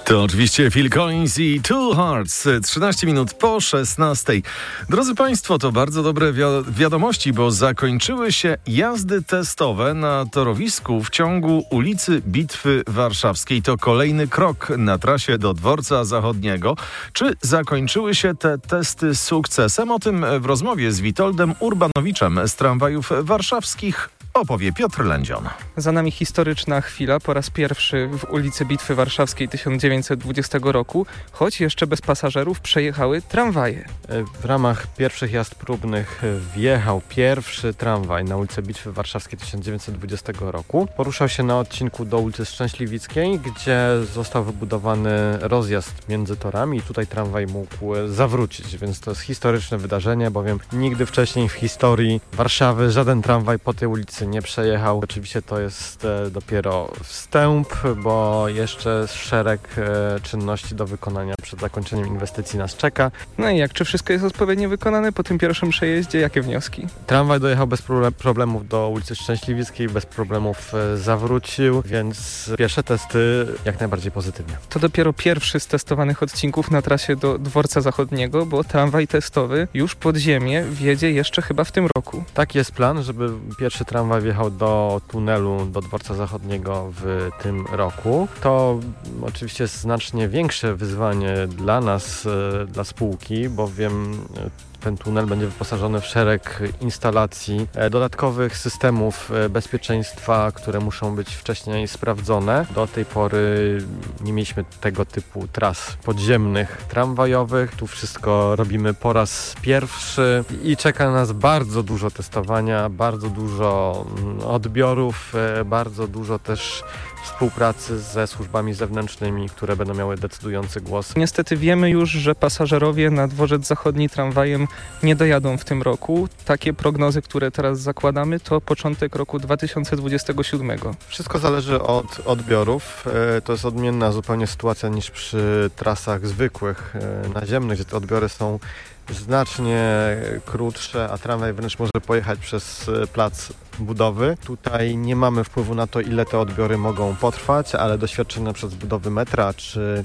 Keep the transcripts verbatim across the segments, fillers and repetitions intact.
To oczywiście Phil Collins i Two Hearts. trzynaście minut po szesnastej. Drodzy Państwo, to bardzo dobre wi- wiadomości, bo zakończyły się jazdy testowe na torowisku w ciągu ulicy Bitwy Warszawskiej. To kolejny krok na trasie do Dworca Zachodniego. Czy zakończyły się te testy sukcesem? O tym w rozmowie z Witoldem Urbanowiczem z Tramwajów Warszawskich opowie Piotr Lędzion. Za nami historyczna chwila, po raz pierwszy w ulicy Bitwy Warszawskiej tysiąc dziewięćset dwudziestego roku, choć jeszcze bez pasażerów, przejechały tramwaje. W ramach pierwszych jazd próbnych wjechał pierwszy tramwaj na ulicę Bitwy Warszawskiej tysiąc dziewięćset dwudziestego roku. Poruszał się na odcinku do ulicy Szczęśliwickiej, gdzie został wybudowany rozjazd między torami i tutaj tramwaj mógł zawrócić, więc to jest historyczne wydarzenie, bowiem nigdy wcześniej w historii Warszawy żaden tramwaj po tej ulicy nie przejechał. Oczywiście to jest e, dopiero wstęp, bo jeszcze szereg e, czynności do wykonania przed zakończeniem inwestycji nas czeka. No i jak, czy wszystko jest odpowiednio wykonane po tym pierwszym przejeździe? Jakie wnioski? Tramwaj dojechał bez problemów do ulicy Szczęśliwickiej, bez problemów e, zawrócił, więc pierwsze testy jak najbardziej pozytywnie. To dopiero pierwszy z testowanych odcinków na trasie do Dworca Zachodniego, bo tramwaj testowy już pod ziemię wjedzie jeszcze chyba w tym roku. Taki jest plan, żeby pierwszy tramwaj wjechał do tunelu do Dworca Zachodniego w tym roku. To oczywiście jest znacznie większe wyzwanie dla nas, dla spółki, bowiem ten tunel będzie wyposażony w szereg instalacji, dodatkowych systemów bezpieczeństwa, które muszą być wcześniej sprawdzone. Do tej pory nie mieliśmy tego typu tras podziemnych, tramwajowych. Tu wszystko robimy po raz pierwszy i czeka nas bardzo dużo testowania, bardzo dużo odbiorów, bardzo dużo też współpracy ze służbami zewnętrznymi, które będą miały decydujący głos. Niestety wiemy już, że pasażerowie na Dworzec Zachodni tramwajem nie dojadą w tym roku. Takie prognozy, które teraz zakładamy, to początek roku dwa tysiące dwudziestego siódmego. Wszystko zależy od odbiorów. To jest odmienna zupełnie sytuacja niż przy trasach zwykłych, naziemnych, gdzie te odbiory są znacznie krótsze, a tramwaj wręcz może pojechać przez plac budowy. Tutaj nie mamy wpływu na to, ile te odbiory mogą potrwać, ale doświadczenia przez budowy metra czy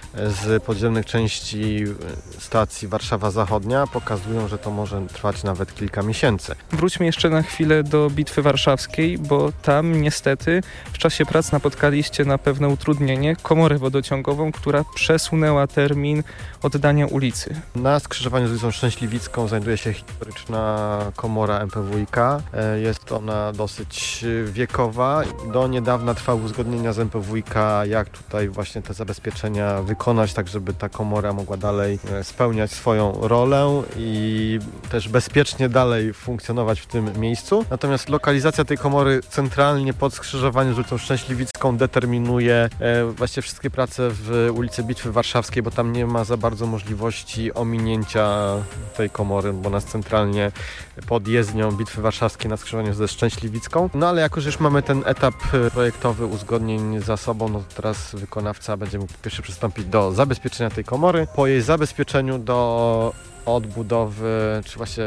z podziemnych części stacji Warszawa Zachodnia pokazują, że to może trwać nawet kilka miesięcy. Wróćmy jeszcze na chwilę do Bitwy Warszawskiej, bo tam niestety w czasie prac napotkaliście na pewne utrudnienie komorę wodociągową, która przesunęła termin oddania ulicy. Na skrzyżowaniu z ulicą Szczęśliwicką znajduje się historyczna komora M P W i K. Jest ona dosyć wiekowa. Do niedawna trwały uzgodnienia z M P W i K, jak tutaj właśnie te zabezpieczenia wykonać, tak żeby ta komora mogła dalej spełniać swoją rolę i też bezpiecznie dalej funkcjonować w tym miejscu. Natomiast lokalizacja tej komory centralnie pod skrzyżowaniem z ulicą Szczęśliwicką determinuje właśnie wszystkie prace w ulicy Bitwy Warszawskiej, bo tam nie ma za bardzo możliwości ominięcia tej komory, bo nas centralnie pod jezdnią Bitwy Warszawskiej na skrzyżowaniu ze Szczęśliwicką. No ale jako, że już mamy ten etap projektowy uzgodnień za sobą, no to teraz wykonawca będzie mógł pierwszy przystąpić do zabezpieczenia tej komory. Po jej zabezpieczeniu do odbudowy, czy właśnie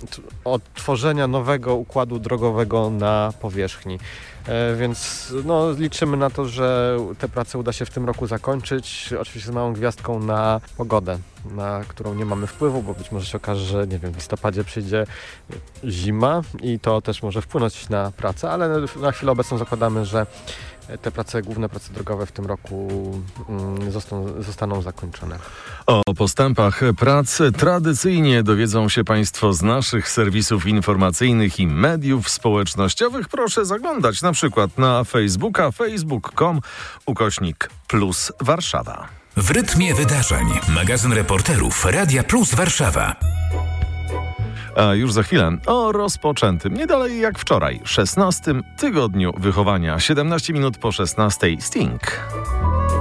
odtworzenia nowego układu drogowego na powierzchni. E, więc no, liczymy na to, że te prace uda się w tym roku zakończyć. Oczywiście z małą gwiazdką na pogodę, na którą nie mamy wpływu, bo być może się okaże, że nie wiem, w listopadzie przyjdzie zima i to też może wpłynąć na pracę, ale na chwilę obecną zakładamy, że te prace, główne prace drogowe w tym roku mm, zostaną, zostaną zakończone. O postępach prac tradycyjnie dowiedzą się Państwo z naszych serwisów informacyjnych i mediów społecznościowych. Proszę zaglądać na przykład na Facebooka, facebook kropka com ukośnik plus Warszawa. W rytmie wydarzeń. Magazyn reporterów Radia Plus Warszawa. A już za chwilę o rozpoczętym, nie dalej jak wczoraj, szesnastym tygodniu wychowania. siedemnaście minut po szesnastej Sting.